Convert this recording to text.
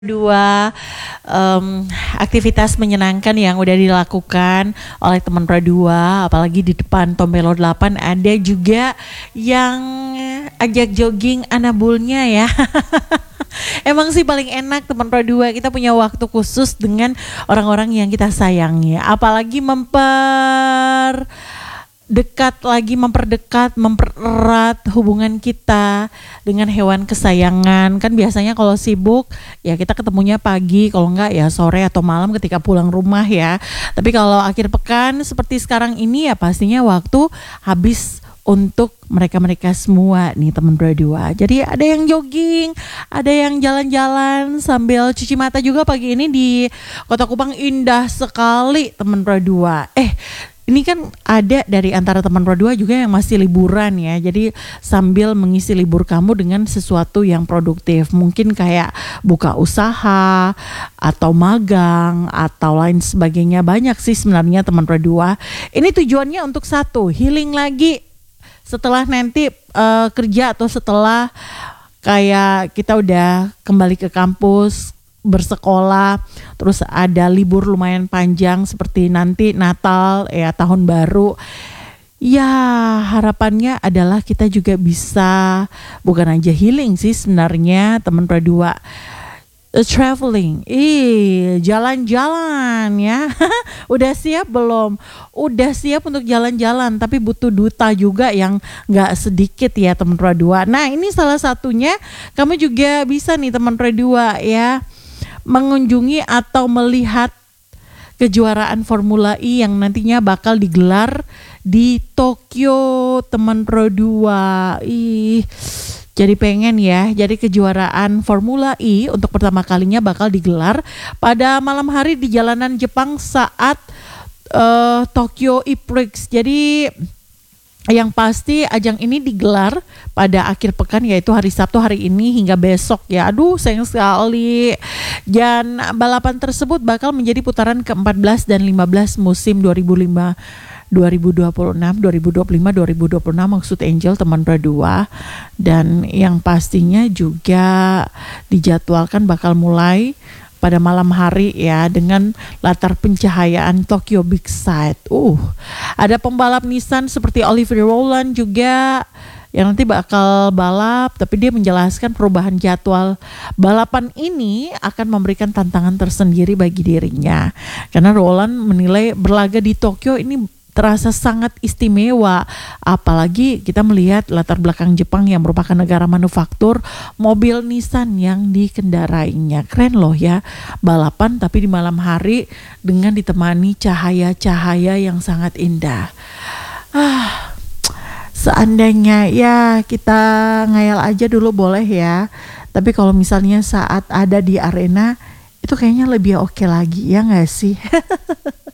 Dua aktivitas menyenangkan yang udah dilakukan oleh teman Pradua, apalagi di depan Tombelo 8 ada juga yang ajak jogging anabulnya ya. Emang sih paling enak teman Pradua, kita punya waktu khusus dengan orang-orang yang kita sayangi, apalagi memperdekat, hubungan kita dengan hewan kesayangan. Kan biasanya kalau sibuk ya kita ketemunya pagi, kalau enggak ya sore atau malam ketika pulang rumah ya. Tapi kalau akhir pekan seperti sekarang ini ya pastinya waktu habis untuk mereka-mereka semua nih teman berdua. Jadi ada yang jogging, ada yang jalan-jalan sambil cuci mata juga pagi ini di Kota Kupang. Indah sekali teman berdua. Ini kan ada dari antara teman Pradua juga yang masih liburan ya. Jadi sambil mengisi libur kamu dengan sesuatu yang produktif. Mungkin kayak buka usaha atau magang atau lain sebagainya. Banyak sih sebenarnya teman Pradua. Ini tujuannya untuk satu, healing lagi setelah nanti kerja atau setelah kayak kita udah kembali ke kampus bersekolah, terus ada libur lumayan panjang seperti nanti Natal ya, tahun baru. Ya harapannya adalah kita juga bisa bukan aja healing sih sebenarnya teman Pradua, traveling, jalan-jalan ya. Udah siap belum? Udah siap untuk jalan-jalan, tapi butuh duta juga yang gak sedikit ya teman Pradua. Nah ini salah satunya, kamu juga bisa nih teman Pradua ya, mengunjungi atau melihat kejuaraan Formula E yang nantinya bakal digelar di Tokyo teman Pradua. Jadi pengen ya, jadi kejuaraan Formula E untuk pertama kalinya bakal digelar pada malam hari di jalanan Jepang saat Tokyo E-Prix. Jadi yang pasti ajang ini digelar pada akhir pekan, yaitu hari Sabtu hari ini hingga besok ya. Aduh sayang sekali. Dan balapan tersebut bakal menjadi putaran ke-14 dan 15 musim 2025 2025 maksud Angel teman Pradua. Dan yang pastinya juga dijadwalkan bakal mulai pada malam hari ya, dengan latar pencahayaan Tokyo Big Sight. Ada pembalap Nissan seperti Oliver Rowland juga yang nanti bakal balap, tapi dia menjelaskan perubahan jadwal balapan ini akan memberikan tantangan tersendiri bagi dirinya. Karena Rowland menilai berlaga di Tokyo ini terasa sangat istimewa, apalagi kita melihat latar belakang Jepang yang merupakan negara manufaktur mobil Nissan yang dikendarainya. Keren loh ya, balapan tapi di malam hari dengan ditemani cahaya-cahaya yang sangat indah. Seandainya ya kita ngayal aja dulu boleh ya, tapi kalau misalnya saat ada di arena itu kayaknya lebih oke lagi ya gak sih?